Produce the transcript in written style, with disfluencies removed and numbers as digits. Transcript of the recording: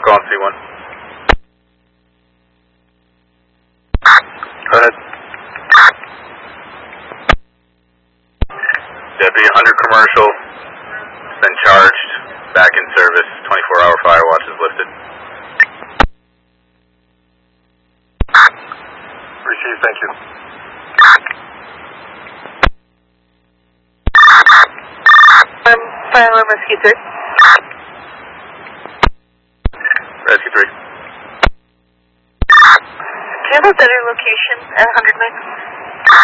call on C1. Go ahead. Deputy, 100 commercial, been charged, back in service, 24-hour fire watch is lifted. Received, thank you. Fire alarm rescue 3. Rescue 3. Do you have a better location at 100 Meg?